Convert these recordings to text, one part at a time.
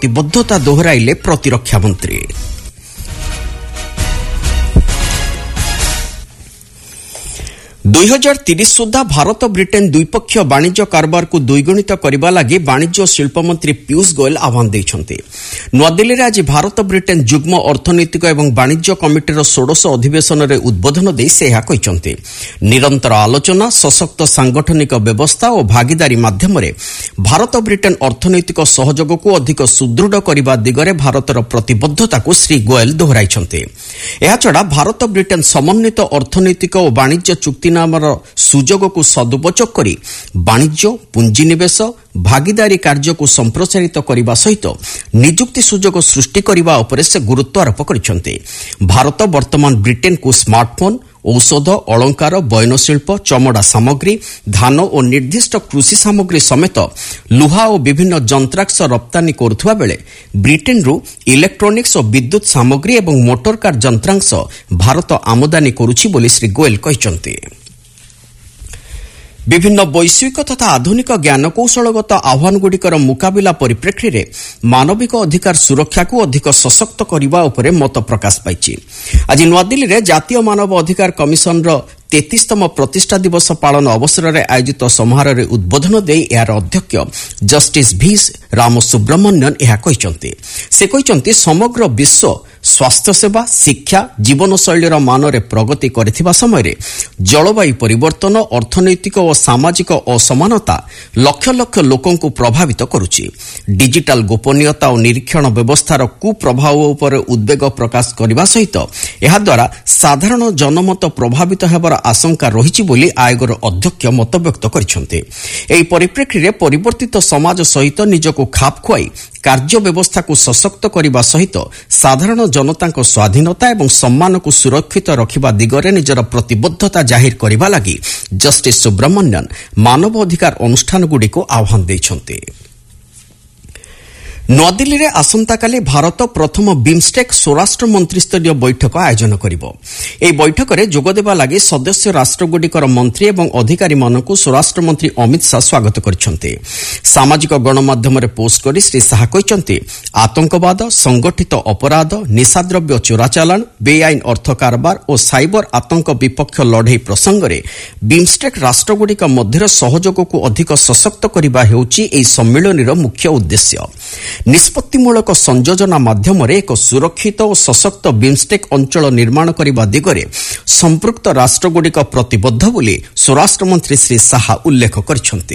ପ୍ରତିବद्धତା ଦୋହରାଇଲେ ପ୍ରତିରକ୍ଷା ମନ୍ତ୍ରୀ। ଦୁଇ 2030 ସୁଦ୍ଧା ଭାରତ ବ୍ରିଟେନ୍ ଦ୍ୱିପକ୍ଷୀୟ ବାଣିଜ୍ୟ କାରବାରକୁ ଦ୍ୱିଗୁଣିତ କରିବା ଲାଗି ବାଣିଜ୍ୟ ଓ ଶିଳ୍ପ ମନ୍ତ୍ରୀ ପୀୟୁଷ ଗୋୟଲ ଆହ୍ୱାନ ଦେଇଛନ୍ତି। ନୂଆଦିଲ୍ଲୀରେ ଆଜି ଭାରତ ବ୍ରିଟେନ୍ ଯୁଗ୍ମ ଅର୍ଥନୈତିକ ଏବଂ ବାଣିଜ୍ୟ କମିଟିର 16ଶ ଅଧିବେଶନରେ ଉଦ୍ବୋଧନ ଦେଇ ସେ ଏହା କହିଛନ୍ତି। ନିରନ୍ତର ଆଲୋଚନା, ସଶକ୍ତ ସାଂଗଠନିକ ବ୍ୟବସ୍ଥା ଓ ଭାଗିଦାରୀ ମାଧ୍ୟମରେ ଭାରତ ବ୍ରିଟେନ୍ ଅର୍ଥନୈତିକ ସହଯୋଗକୁ ଅଧିକ ସୁଦୃଢ଼ କରିବା ଦିଗରେ ଭାରତର ପ୍ରତିବଦ୍ଧତାକୁ ଶ୍ରୀ ଗୋୟଲ ଦୋହରାଇଛନ୍ତି। ଏହାଛଡ଼ା ଭାରତ ବ୍ରିଟେନ୍ ସମନ୍ୱିତ ଅର୍ଥନୈତିକ ଓ ବାଣିଜ୍ୟ ଚୁକ୍ତିନାମାର ସୁଯୋଗକୁ ସଦୁପଯୋଗ କରି ବାଣିଜ୍ୟ, ପୁଞ୍ଜିନିବେଶ, ଭାଗିଦାରୀ କାର୍ଯ୍ୟକୁ ସମ୍ପ୍ରସାରିତ କରିବା ସହିତ ନିଯୁକ୍ତି ସୁଯୋଗ ସୃଷ୍ଟି କରିବା ଉପରେ ସେ ଗୁରୁତ୍ୱ ଆରୋପ କରିଛନ୍ତି। ଭାରତ ବର୍ତ୍ତମାନ ବ୍ରିଟେନ୍କୁ ସ୍ମାର୍ଟଫୋନ୍, ଔଷଧ, ଅଳଙ୍କାର, ବୟନଶିଳ୍ପ, ଚମଡ଼ା ସାମଗ୍ରୀ, ଧାନ ଓ ନିର୍ଦ୍ଦିଷ୍ଟ କୃଷି ସାମଗ୍ରୀ ସମେତ ଲୁହା ଓ ବିଭିନ୍ନ ଯନ୍ତ୍ରାଂଶ ରପ୍ତାନୀ କରୁଥିବା ବେଳେ ବ୍ରିଟେନ୍ରୁ ଇଲେକ୍ଟ୍ରୋନିକ୍ସ ଓ ବିଦ୍ୟୁତ୍ ସାମଗ୍ରୀ ଏବଂ ମୋଟରକାର ଯନ୍ତ୍ରାଂଶ ଭାରତ ଆମଦାନୀ କରୁଛି ବୋଲି ଶ୍ରୀ ଗୋୟଲ କହିଛନ୍ତି। ବିଭିନ୍ନ ବୈଷୟିକ ତଥା ଆଧୁନିକ ଜ୍ଞାନକୌଶଳଗତ ଆହ୍ୱାନଗୁଡ଼ିକର ମୁକାବିଲା ପରିପ୍ରେକ୍ଷୀରେ ମାନବିକ ଅଧିକାର ସୁରକ୍ଷାକୁ ଅଧିକ ସଶକ୍ତ କରିବା ଉପରେ ମତ ପ୍ରକାଶ ପାଇଛି। ଆଜି ନୂଆଦିଲ୍ଲୀରେ ଜାତୀୟ ମାନବ ଅଧିକାର କମିଶନର 33ତମ ପ୍ରତିଷ୍ଠା ଦିବସ ପାଳନ ଅବସରରେ ଆୟୋଜିତ ସମାରୋହରେ ଉଦ୍ବୋଧନ ଦେଇ ଏହାର ଅଧ୍ୟକ୍ଷ ଜଷ୍ଟିସ୍ ଭି ରାମସୁବ୍ରମଣ୍ୟନ୍ ଏହା କହିଛନ୍ତି। ସେ କହିଛନ୍ତି ସମଗ୍ର ବିଶ୍ୱ ସ୍ୱାସ୍ଥ୍ୟସେବା, ଶିକ୍ଷା, ଜୀବନଶୈଳୀର ମାନରେ ପ୍ରଗତି କରିଥିବା ସମୟରେ ଜଳବାୟୁ ପରିବର୍ତ୍ତନ, ଅର୍ଥନୈତିକ ଓ ସାମାଜିକ ଅସମାନତା ଲକ୍ଷ ଲକ୍ଷ ଲୋକଙ୍କୁ ପ୍ରଭାବିତ କରୁଛି। ଡିଜିଟାଲ ଗୋପନୀୟତା ଓ ନିରୀକ୍ଷଣ ବ୍ୟବସ୍ଥାର କୁପ୍ରଭାବ ଉପରେ ଉଦ୍ବେଗ ପ୍ରକାଶ କରିବା ସହିତ ଏହାଦ୍ୱାରା ସାଧାରଣ ଜନମତ ପ୍ରଭାବିତ ହେବାର ଆଶଙ୍କା ରହିଛି ବୋଲି ଆୟୋଗର ଅଧ୍ୟକ୍ଷ ମତବ୍ୟକ୍ତ କରିଛନ୍ତି। ଏହି ପରିପ୍ରେକ୍ଷୀରେ ପରିବର୍ତ୍ତିତ ସମାଜ ସହିତ ନିଜକୁ ଖାପ ଖୁଆଇ କାର୍ଯ୍ୟ ବ୍ୟବସ୍ଥାକୁ ସଶକ୍ତ କରିବା ସହିତ ସାଧାରଣ ଜନତାଙ୍କ ସ୍ୱାଧୀନତା ଏବଂ ସମ୍ମାନକୁ ସୁରକ୍ଷିତ ରଖିବା ଦିଗରେ ନିଜର ପ୍ରତିବଦ୍ଧତା ଜାହିର କରିବା ଲାଗି ଜଷ୍ଟିସ୍ ସୁବ୍ରମଣ୍ୟନ୍ ମାନବ ଅଧିକାର ଅନୁଷ୍ଠାନଗୁଡ଼ିକୁ ଆହ୍ୱାନ ଦେଇଛନ୍ତି। ନୂଆଦିଲ୍ଲୀରେ ଆସନ୍ତାକାଲି ଭାରତ ପ୍ରଥମ ବିମ୍ଷ୍ଟେକ୍ ସ୍ୱରାଷ୍ଟ୍ର ମନ୍ତ୍ରୀସ୍ତରୀୟ ବୈଠକ ଆୟୋଜନ କରିବ। ଏହି ବୈଠକରେ ଯୋଗଦେବା ଲାଗି ସଦସ୍ୟ ରାଷ୍ଟ୍ରଗୁଡ଼ିକର ମନ୍ତ୍ରୀ ଏବଂ ଅଧିକାରୀମାନଙ୍କୁ ସ୍ୱରାଷ୍ଟ୍ରମନ୍ତ୍ରୀ ଅମିତ ଶାହା ସ୍ୱାଗତ କରିଛନ୍ତି। ସାମାଜିକ ଗଣମାଧ୍ୟମରେ ପୋଷ୍ଟ କରି ଶ୍ରୀ ଶାହା କହିଛନ୍ତି, ଆତଙ୍କବାଦ, ସଂଗଠିତ ଅପରାଧ, ନିଶାଦ୍ରବ୍ୟ ଚୋରାଚାଲାଣ, ବେଆଇନ ଅର୍ଥ କାରବାର ଓ ସାଇବର ଆତଙ୍କ ବିପକ୍ଷ ଲଢ଼େଇ ପ୍ରସଙ୍ଗରେ ବିମ୍ଷ୍ଟେକ୍ ରାଷ୍ଟ୍ରଗୁଡ଼ିକ ମଧ୍ୟରେ ସହଯୋଗକୁ ଅଧିକ ସଶକ୍ତ କରିବା ହେଉଛି ଏହି ସମ୍ମିଳନୀର ମୁଖ୍ୟ ଉଦ୍ଦେଶ୍ୟ। ନିଷ୍ପତ୍ତିମୂଳକ ସଂଯୋଜନା ମାଧ୍ୟମରେ ଏକ ସୁରକ୍ଷିତ ଓ ସଶକ୍ତ ବିମ୍ଷ୍ଟେକ୍ ଅଞ୍ଚଳ ନିର୍ମାଣ କରିବା ଦିଗରେ ସମ୍ପୃକ୍ତ ରାଷ୍ଟ୍ରଗୁଡ଼ିକ ପ୍ରତିବଦ୍ଧ ବୋଲି ସ୍ୱରାଷ୍ଟ୍ରମନ୍ତ୍ରୀ ଶ୍ରୀ ଶାହା ଉଲ୍ଲେଖ କରିଛନ୍ତି।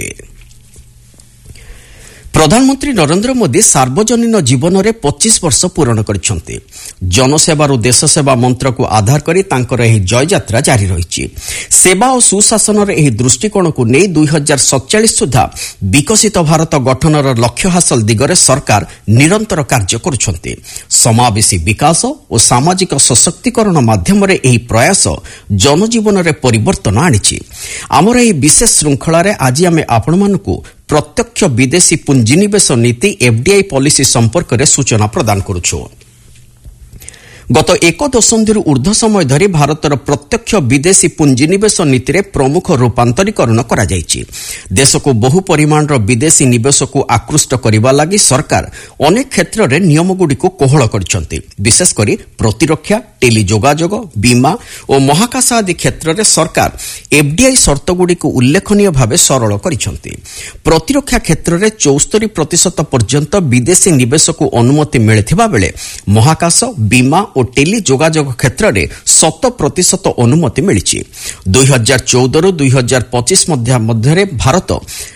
ପ୍ରଧାନମନ୍ତ୍ରୀ ନରେନ୍ଦ୍ର ମୋଦି ସାର୍ବଜନୀନ ଜୀବନରେ 25 ବର୍ଷ ପୂରଣ କରିଛନ୍ତି। ଜନସେବାରୁ ଦେଶସେବା ମନ୍ତ୍ରକୁ ଆଧାର କରି ତାଙ୍କର ଏହି ଜୟଯାତ୍ରା ଜାରି ରହିଛି। ସେବା ଓ ସୁଶାସନର ଏହି ଦୃଷ୍ଟିକୋଣକୁ ନେଇ 2047 ସୁଦ୍ଧା ବିକଶିତ ଭାରତ ଗଠନର ଲକ୍ଷ୍ୟ ହାସଲ ଦିଗରେ ସରକାର ନିରନ୍ତର କାର୍ଯ୍ୟ କରୁଛନ୍ତି। ସମାବେଶୀ ବିକାଶ ଓ ସାମାଜିକ ସଶକ୍ତିକରଣ ମାଧ୍ୟମରେ ଏହି ପ୍ରୟାସ ଜନଜୀବନରେ ପରିବର୍ତ୍ତନ ଆଣିଛି। ଆମର ଏହି ବିଶେଷ ଶୃଙ୍ଖଳାରେ ଆଜି ଆମେ ଆପଣମାନଙ୍କୁ ପ୍ରତ୍ୟକ୍ଷ ବିଦେଶୀ ପୁଞ୍ଜିନିବେଶ ନୀତି ଏଫ୍ଡିଆଇ ପଲିସି ସମ୍ପର୍କରେ ସୂଚନା ପ୍ରଦାନ କରୁଛୁ। ଗତ ଏକ ଦଶନ୍ଧିରୁ ଊର୍ଦ୍ଧ୍ୱ ସମୟ ଧରି ଭାରତର ପ୍ରତ୍ୟକ୍ଷ ବିଦେଶୀ ପୁଞ୍ଜିନିବେଶ ନୀତିରେ ପ୍ରମୁଖ ରୂପାନ୍ତରୀକରଣ କରାଯାଇଛି। ଦେଶକୁ ବହୁ ପରିମାଣର ବିଦେଶୀ ନିବେଶକୁ ଆକୃଷ୍ଟ କରିବା ଲାଗି ସରକାର ଅନେକ କ୍ଷେତ୍ରରେ ନିୟମଗୁଡ଼ିକୁ କୋହଳ କରିଛନ୍ତି। ବିଶେଷକରି ପ୍ରତିରକ୍ଷା, ଟେଲି ଯୋଗାଯୋଗ, ବୀମା ଓ ମହାକାଶ ଆଦି କ୍ଷେତ୍ରରେ ସରକାର ଏଫ୍ଡିଆଇ ସର୍ତ୍ତଗୁଡ଼ିକୁ ଉଲ୍ଲେଖନୀୟ ଭାବେ ସରଳ କରିଛନ୍ତି। ପ୍ରତିରକ୍ଷା କ୍ଷେତ୍ରରେ 74% ପର୍ଯ୍ୟନ୍ତ ବିଦେଶୀ ନିବେଶକୁ ଅନୁମତି ମିଳିଥିବା ବେଳେ ମହାକାଶ, ବୀମା ଓ ଟେଲି ଯୋଗାଯୋଗ କ୍ଷେତ୍ରରେ 100% ଅନୁମତି ମିଳିଛି। 2014ରୁ 2025 ମଧ୍ୟରେ ଭାରତ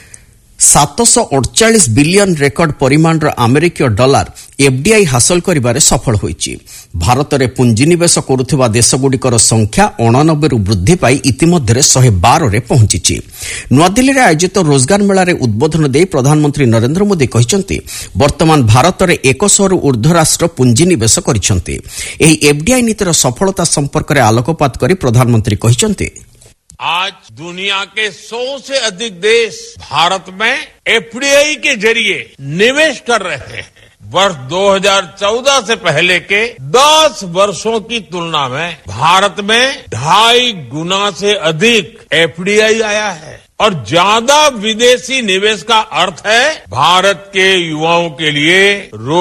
748 ବିଲିୟନ ରେକର୍ଡ ପରିମାଣର ଆମେରିକୀୟ ଡଲାର ଏଫ୍ଡିଆଇ ହାସଲ କରିବାରେ ସଫଳ ହୋଇଛି। ଭାରତରେ ପୁଞ୍ଜିନିବେଶ କରୁଥିବା ଦେଶଗୁଡ଼ିକର ସଂଖ୍ୟା 89ରୁ ବୃଦ୍ଧି ପାଇ ଇତିମଧ୍ୟରେ 112ରେ ପହଞ୍ଚିଛି। ନୂଆଦିଲ୍ଲୀରେ ଆୟୋଜିତ ରୋଜଗାର ମେଳାରେ ଉଦ୍ବୋଧନ ଦେଇ ପ୍ରଧାନମନ୍ତ୍ରୀ ନରେନ୍ଦ୍ର ମୋଦି କହିଛନ୍ତି, ବର୍ତ୍ତମାନ ଭାରତରେ 100ରୁ ଊର୍ଦ୍ଧ୍ୱ ରାଷ୍ଟ୍ର ପୁଞ୍ଜିନିବେଶ କରିଛନ୍ତି। ଏହି ଏଫ୍ଡିଆଇ ନୀତିର ସଫଳତା ସମ୍ପର୍କରେ ଆଲୋକପାତ କରି ପ୍ରଧାନମନ୍ତ୍ରୀ କହିଛନ୍ତି, आज दुनिया के 100 से अधिक देश भारत में एफडीआई के जरिए निवेश कर रहे हैं। वर्ष 2014 से पहले के 10 वर्षों की तुलना में भारत में 2.5 गुना से अधिक एफडीआई आया है और ज्यादा विदेशी निवेश का अर्थ है भारत के युवाओं के लिए